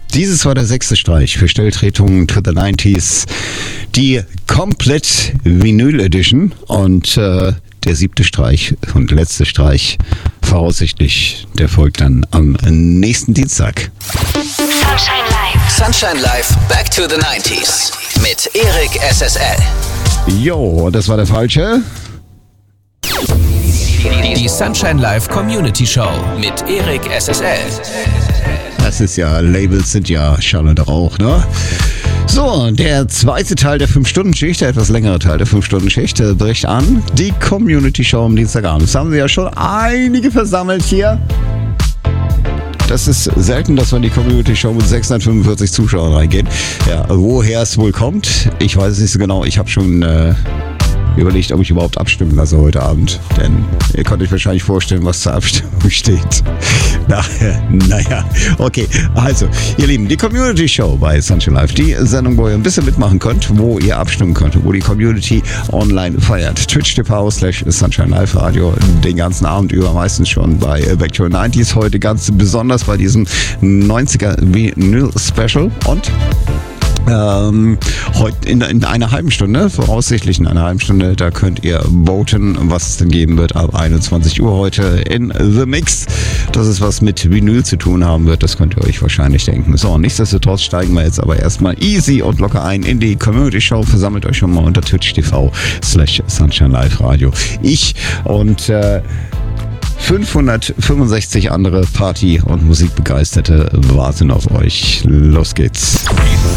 Dieses war der 6. Streich für Stellvertretung to the 90s. Die komplett Vinyl Edition und der 7. Streich und letzte Streich voraussichtlich, der folgt dann am nächsten Dienstag. Sunshine Live. Sunshine Live, Back to the 90s mit Erik SSL. Jo, das war der falsche. Die Sunshine Live Community Show mit Erik SSL. Das ist ja, Labels sind ja Schall und Rauch, ne? So, der zweite Teil der 5-Stunden-Schicht, der etwas längere Teil der 5-Stunden-Schicht, bricht an. Die Community Show am Dienstagabend. Das haben sie ja schon einige versammelt hier. Das ist selten, dass man in die Community Show mit 645 Zuschauern reingeht. Ja, woher es wohl kommt, ich weiß es nicht so genau. Ich habe schon überlegt, ob ich überhaupt abstimmen lasse heute Abend. Denn ihr könnt euch wahrscheinlich vorstellen, was zur Abstimmung steht. Naja, okay. Also, ihr Lieben, die Community Show bei Sunshine Live. Die Sendung, wo ihr ein bisschen mitmachen könnt, wo ihr abstimmen könnt, wo die Community online feiert. Twitch.tv/Sunshine Live Radio. Den ganzen Abend über, meistens schon bei Back to the 90s. Heute ganz besonders bei diesem 90er Vinyl Special. Und heute in einer halben Stunde, voraussichtlich in einer halben Stunde, da könnt ihr voten, was es denn geben wird ab 21 Uhr heute in The Mix. Dass es was mit Vinyl zu tun haben wird, das könnt ihr euch wahrscheinlich denken. So, nichtsdestotrotz steigen wir jetzt aber erstmal easy und locker ein in die Community Show. Versammelt euch schon mal unter twitch.tv/Sunshine Live Radio. Ich und 565 andere Party- und Musikbegeisterte warten auf euch. Los geht's.